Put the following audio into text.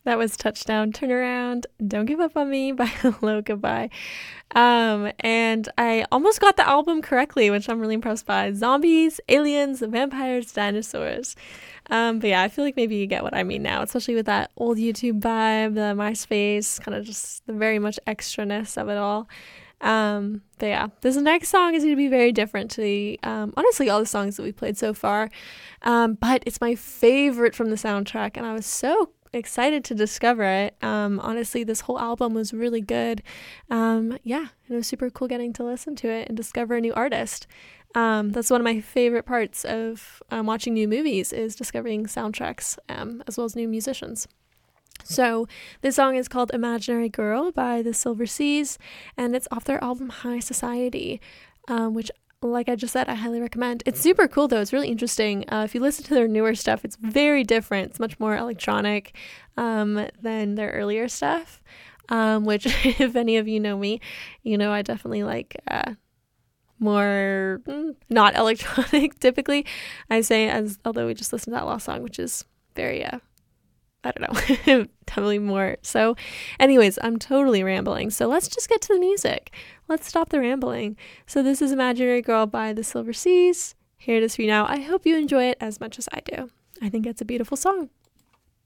That was Touchdown, Turn Around, Don't Give Up on Me by Hello Goodbye. And I almost got the album correctly, which I'm really impressed by. Zombies, aliens, vampires, dinosaurs. But yeah, I feel like maybe you get what I mean now, especially with that old YouTube vibe, the MySpace, kind of just the very much extraness of it all. But yeah, this next song is going to be very different to the, honestly, all the songs that we played so far. But it's my favorite from the soundtrack, and I was so excited to discover it. Honestly, this whole album was really good. Yeah, it was super cool getting to listen to it and discover a new artist. That's one of my favorite parts of watching new movies is discovering soundtracks as well as new musicians. So this song is called Imaginary Girl by the Silver Seas, and it's off their album High Society, which, like I just said, I highly recommend. It's super cool though. It's really interesting. If you listen to their newer stuff, it's very different. It's much more electronic than their earlier stuff, which if any of you know me, you know I definitely like more not electronic typically. I say, as although we just listened to that last song, which is very I don't know, definitely more. So, anyways, I'm totally rambling. So let's just get to the music. Let's stop the rambling. So this is Imaginary Girl by the Silver Seas. Here it is for you now. I hope you enjoy it as much as I do. I think it's a beautiful song.